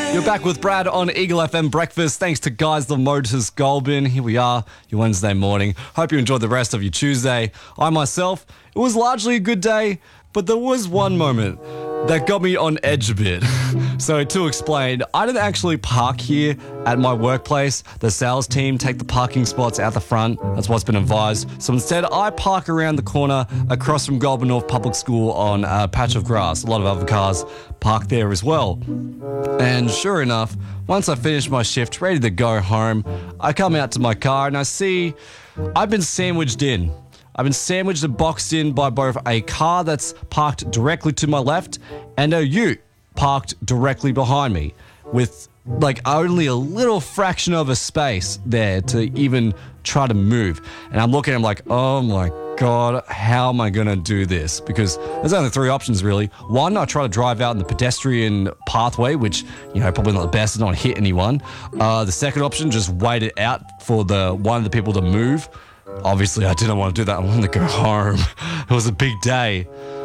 You're back with Brad on Eagle FM Breakfast. Thanks to Guys the Motors Goulburn. Here we are, your Wednesday morning. Hope you enjoyed the rest of your Tuesday. I myself, it was largely a good day, but there was one moment that got me on edge a bit. So to explain, I didn't actually park here at my workplace. The sales team take the parking spots out the front. That's what's been advised. So instead, I park around the corner across from Goulburn North Public School on a patch of grass. A lot of other cars park there as well. And sure enough, once I finish my shift, ready to go home, I come out to my car and I see I've been sandwiched in. I've been sandwiched and boxed in by both a car that's parked directly to my left and a ute parked directly behind me with like only a little fraction of a space there to even try to move. And I'm looking, I'm like, oh my God, how am I going to do this? Because there's only three options really. One, I try to drive out in the pedestrian pathway, which, you know, probably not the best to not hit anyone. The second option, just wait it out for one of the people to move. Obviously, I didn't want to do that. I wanted to go home. It was a big day.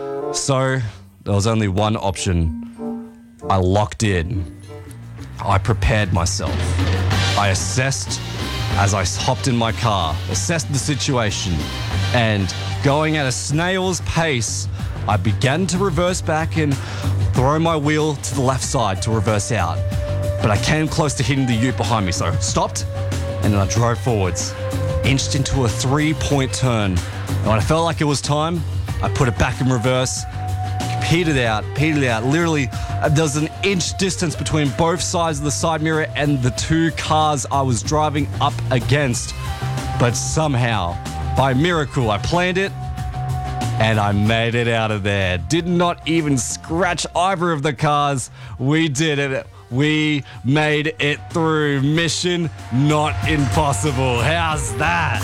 So there was only one option. I locked in. I prepared myself. I assessed as I hopped in my car, assessed the situation, and going at a snail's pace, I began to reverse back and throw my wheel to the left side to reverse out. But I came close to hitting the ute behind me, so I stopped, and then I drove forwards, inched into a 3-point turn. And when I felt like it was time, I put it back in reverse, petered out. Literally, there was an inch distance between both sides of the side mirror and the two cars I was driving up against. But somehow, by miracle, I planned it and I made it out of there. Did not even scratch either of the cars. We did it. We made it through. Mission not impossible. How's that?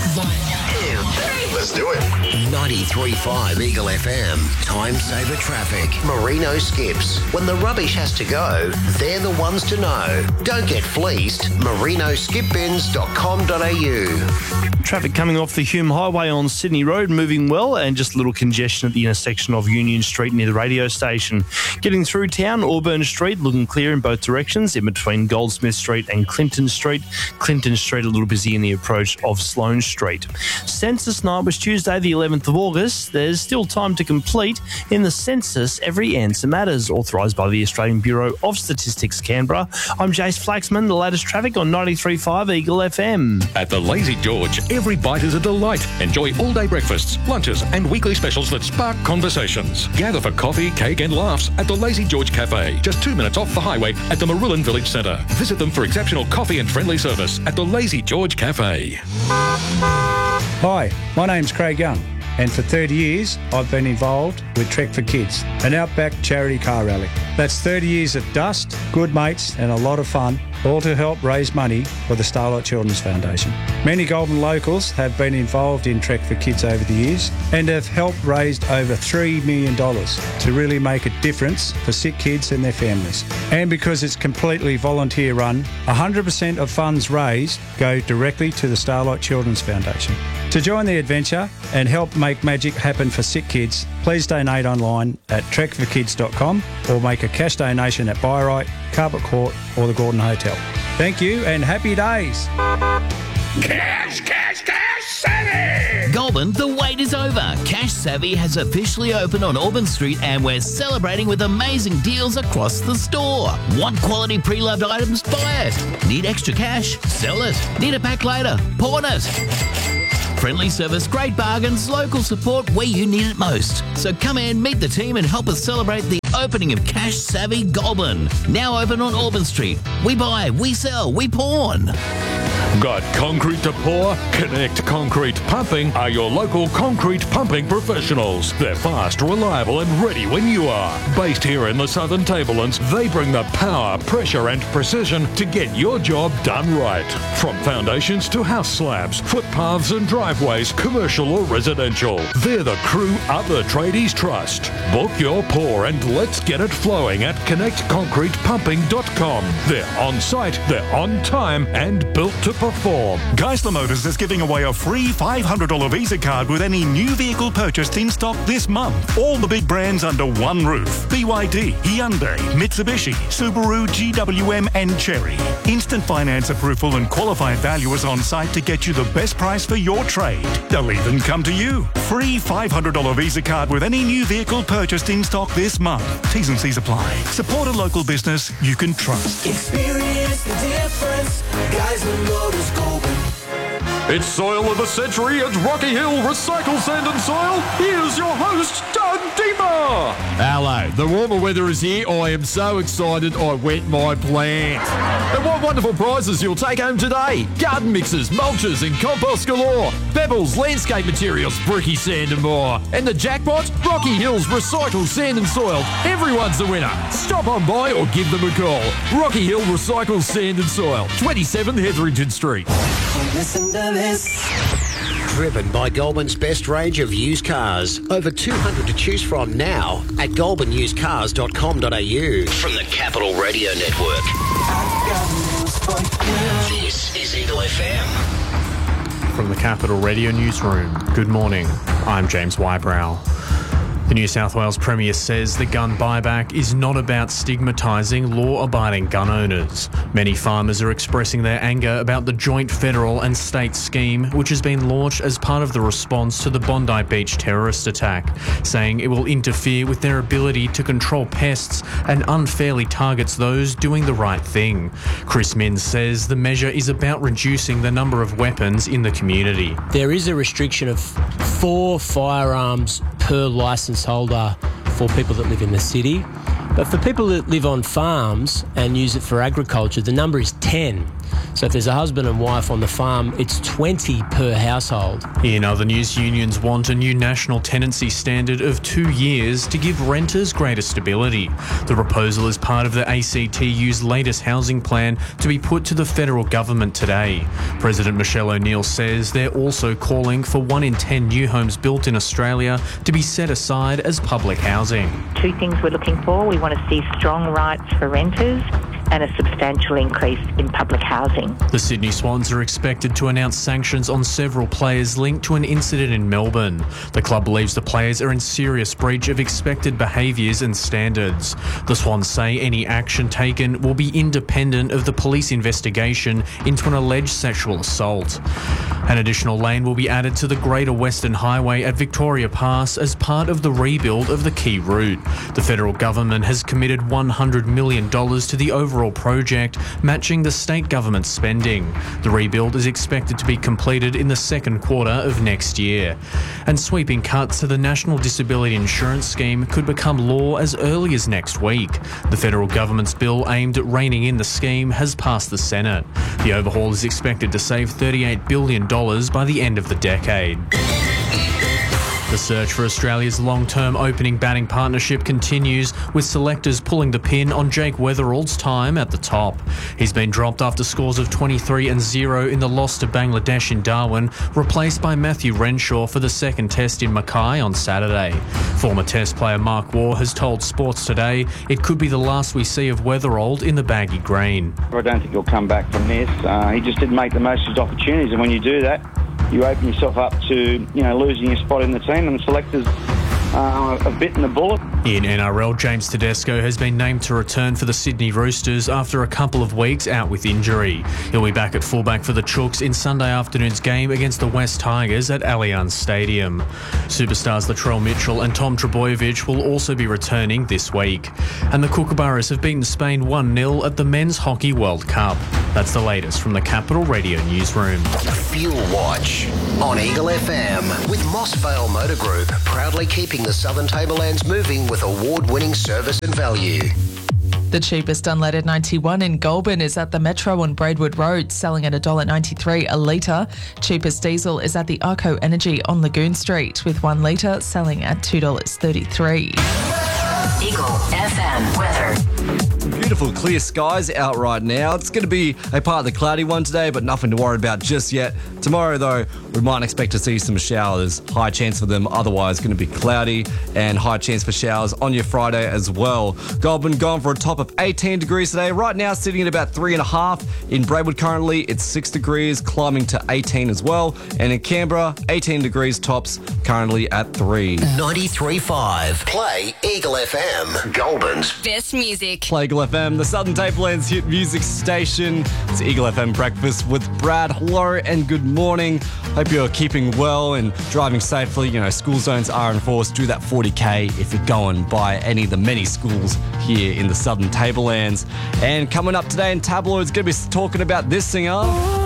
Let's do it. 93.5 Eagle FM. Time saver traffic. Merino Skips. When the rubbish has to go, they're the ones to know. Don't get fleeced. merinoskipbins.com.au. Traffic coming off the Hume Highway on Sydney Road, moving well, and just a little congestion at the intersection of Union Street near the radio station. Getting through town, Auburn Street looking clear in both directions, in between Goldsmith Street and Clinton Street. Clinton Street a little busy in the approach of Sloane Street. Census night was Tuesday the 11th of August. There's still time to complete in the census. Every answer matters, authorised by the Australian Bureau of Statistics, Canberra. I'm Jace Flaxman, the latest traffic on 93.5 Eagle FM. At the Lazy George, every bite is a delight. Enjoy all-day breakfasts, lunches and weekly specials that spark conversations. Gather for coffee, cake and laughs at the Lazy George Cafe, just 2 minutes off the highway at the Marulan Village Centre. Visit them for exceptional coffee and friendly service at the Lazy George Cafe. Hi, my name's Craig Young, and for 30 years I've been involved with Trek for Kids, an outback charity car rally. That's 30 years of dust, good mates and a lot of fun, all to help raise money for the Starlight Children's Foundation. Many Goulburn locals have been involved in Trek for Kids over the years and have helped raise over $3 million to really make a difference for sick kids and their families. And because it's completely volunteer run, 100% of funds raised go directly to the Starlight Children's Foundation. To join the adventure and help make magic happen for sick kids, please donate online at trekforkids.com or make a cash donation at Byrite, Carpet Court or the Gordon Hotel. Thank you and happy days. Cash Savvy! Goulburn, the wait is over. Cash Savvy has officially opened on Auburn Street and we're celebrating with amazing deals across the store. Want quality pre-loved items? Buy it. Need extra cash? Sell it. Need a pack later? Pawn it. Friendly service, great bargains, local support where you need it most. So come in, meet the team and help us celebrate the opening of Cash Savvy Goulburn. Now open on Auburn Street. We buy, we sell, we pawn. Got concrete to pour? Connect Concrete Pumping are your local concrete pumping professionals. They're fast, reliable and ready when you are. Based here in the Southern Tablelands, they bring the power, pressure and precision to get your job done right. From foundations to house slabs, footpaths and driveways, commercial or residential. They're the crew other tradies trust. Book your pour and let's get it flowing at connectconcretepumping.com. They're on site, they're on time and built to perform. Geisler Motors is giving away a free $500 Visa card with any new vehicle purchased in stock this month. All the big brands under one roof. BYD, Hyundai, Mitsubishi, Subaru, GWM and Chery. Instant finance approval and qualified valuers on site to get you the best price for your trade. They'll even come to you. Free $500 Visa card with any new vehicle purchased in stock this month. T's and C's apply. Support a local business you can trust. Experience the difference. Geisler Motors Goulburn. It's Soil of the Century at Rocky Hill Recycle Sand and Soil. Here's your host, Doug Deemer. Hello, the warmer weather is here. I am so excited I wet my plant. And what wonderful prizes you'll take home today. Garden mixes, mulches and compost galore. Pebbles, landscape materials, bricky sand and more. And the jackpot, Rocky Hills Recycle Sand and Soil. Everyone's a winner. Stop on by or give them a call. Rocky Hill Recycle Sand and Soil, 27 Hetherington Street. Listen to this. Driven by Goulburn's best range of used cars. Over 200 to choose from now at goulburnusedcars.com.au. From the Capital Radio Network. This is Eagle FM. From the Capital Radio Newsroom, good morning. I'm James Wybrow. The New South Wales Premier says the gun buyback is not about stigmatising law-abiding gun owners. Many farmers are expressing their anger about the joint federal and state scheme, which has been launched as part of the response to the Bondi Beach terrorist attack, saying it will interfere with their ability to control pests and unfairly targets those doing the right thing. Chris Minns says the measure is about reducing the number of weapons in the community. There is a restriction of 4 firearms per licence holder for people that live in the city. But for people that live on farms and use it for agriculture, the number is 10. So if there's a husband and wife on the farm, it's 20 per household. In other news, unions want a new national tenancy standard of 2 years to give renters greater stability. The proposal is part of the ACTU's latest housing plan to be put to the federal government today. President Michelle O'Neill says they're also calling for 1 in 10 new homes built in Australia to be set aside as public housing. 2 things we're looking for. We want to see strong rights for renters and a substantial increase in public housing. The Sydney Swans are expected to announce sanctions on several players linked to an incident in Melbourne. The club believes the players are in serious breach of expected behaviours and standards. The Swans say any action taken will be independent of the police investigation into an alleged sexual assault. An additional lane will be added to the Greater Western Highway at Victoria Pass as part of the rebuild of the key route. The federal government has committed $100 million to the overall project, matching the state government's spending. The rebuild is expected to be completed in the second quarter of next year. And sweeping cuts to the National Disability Insurance Scheme could become law as early as next week. The federal government's bill aimed at reining in the scheme has passed the Senate. The overhaul is expected to save $38 billion by the end of the decade. The search for Australia's long-term opening batting partnership continues, with selectors pulling the pin on Jake Weatherald's time at the top. He's been dropped after scores of 23 and 0 in the loss to Bangladesh in Darwin, replaced by Matthew Renshaw for the second test in Mackay on Saturday. Former test player Mark Waugh has told Sports Today it could be the last we see of Weatherald in the baggy green. I don't think he'll come back from this. He just didn't make the most of his opportunities, and when you do that, you open yourself up to, losing your spot in the team, and the selectors have bitten the bullet. In NRL, James Tedesco has been named to return for the Sydney Roosters after a couple of weeks out with injury. He'll be back at fullback for the Chooks in Sunday afternoon's game against the West Tigers at Allianz Stadium. Superstars Latrell Mitchell and Tom Trbojevic will also be returning this week. And the Kookaburras have beaten Spain 1-0 at the Men's Hockey World Cup. That's the latest from the Capital Radio Newsroom. Fuel Watch on Eagle FM with Mossvale Motor Group, proudly keeping the Southern Tablelands moving with award-winning service and value. The cheapest unleaded 91 in Goulburn is at the Metro on Braidwood Road, selling at $1.93 a litre. Cheapest diesel is at the Arco Energy on Lagoon Street, with 1 litre selling at $2.33. Eagle FM weather. Beautiful clear skies out right now. It's going to be a partly cloudy one today, but nothing to worry about just yet. Tomorrow, though, we might expect to see some showers. High chance for them, otherwise going to be cloudy, and high chance for showers on your Friday as well. Goulburn gone for a top of 18 degrees today. Right now sitting at about 3.5. In Braidwood currently it's 6 degrees, climbing to 18 as well. And in Canberra, 18 degrees tops, currently at 3. 93.5. Play Eagle FM. Goulburn's best music. Play Eagle FM, the Southern Tablelands hit music station. It's Eagle FM Breakfast with Brad. Hello and good morning. Hope you're keeping well and driving safely. You know, school zones are enforced. Do that 40k if you're going by any of the many schools here in the Southern Tablelands. And coming up today in Tabloids, going to be talking about this singer.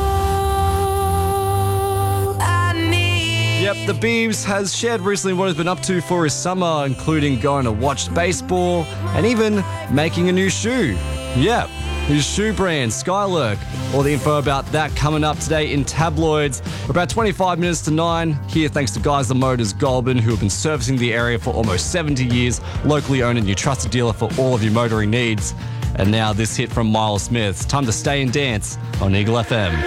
Yep, the Biebs has shared recently what he's been up to for his summer, including going to watch baseball and even making a new shoe. Yep, his shoe brand, Skylurk. All the info about that coming up today in Tabloids. We're about 25 minutes to 9. Here, thanks to Geisler Motors Goulburn, who have been servicing the area for almost 70 years. Locally owned and your trusted dealer for all of your motoring needs. And now this hit from Miles Smith. It's time to stay and dance on Eagle FM.